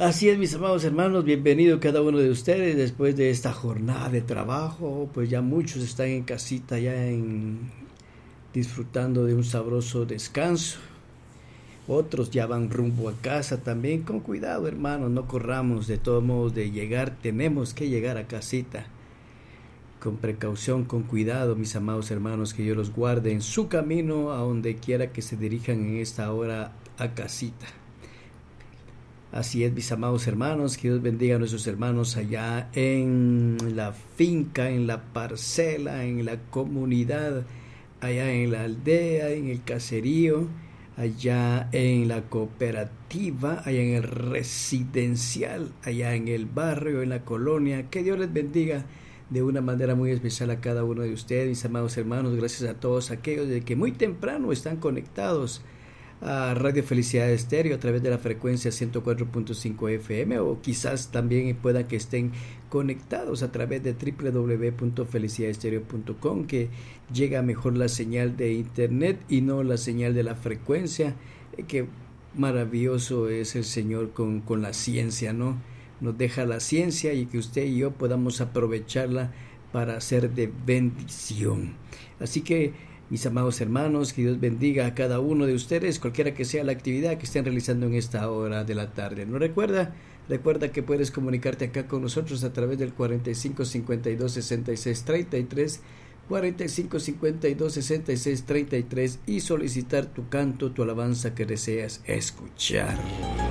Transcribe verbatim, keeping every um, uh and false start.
Así es, mis amados hermanos, bienvenido cada uno de ustedes después de esta jornada de trabajo. Pues ya muchos están en casita, ya en disfrutando de un sabroso descanso. Otros ya van rumbo a casa también. Con cuidado, hermanos, no corramos. De todos modos, de llegar, tenemos que llegar a casita. Con precaución, con cuidado, mis amados hermanos, que Dios los guarde en su camino a donde quiera que se dirijan en esta hora a casita. Así es, mis amados hermanos, que Dios bendiga a nuestros hermanos allá en la finca, en la parcela, en la comunidad, allá en la aldea, en el caserío, allá en la cooperativa, allá en el residencial, allá en el barrio, en la colonia. Que Dios les bendiga de una manera muy especial a cada uno de ustedes, mis amados hermanos. Gracias a todos aquellos de que muy temprano están conectados a Radio Felicidad Estéreo a través de la frecuencia ciento cuatro punto cinco F M, o quizás también puedan que estén conectados a través de doble u doble u doble u punto felicidad estéreo punto com, que llega mejor la señal de internet y no la señal de la frecuencia. Que maravilloso es el Señor con, con la ciencia, ¿no? Nos deja la ciencia y que usted y yo podamos aprovecharla para hacer de bendición. Así que, mis amados hermanos, que Dios bendiga a cada uno de ustedes, cualquiera que sea la actividad que estén realizando en esta hora de la tarde. ¿No recuerda? Recuerda que puedes comunicarte acá con nosotros a través del cuarenta y cinco cincuenta y dos sesenta y seis treinta y tres, cuarenta y cinco cincuenta y dos sesenta y seis treinta y tres, y solicitar tu canto, tu alabanza que deseas escuchar.